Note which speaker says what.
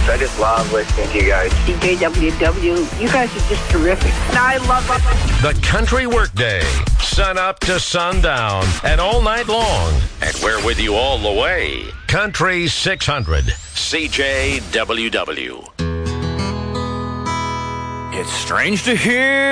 Speaker 1: I just love listening to you guys.
Speaker 2: CJWW, you guys are just terrific. I love it.
Speaker 3: The Country Workday, sun up to sundown and all night long. And we're with you all the way. Country 600, CJWW.
Speaker 4: It's strange to hear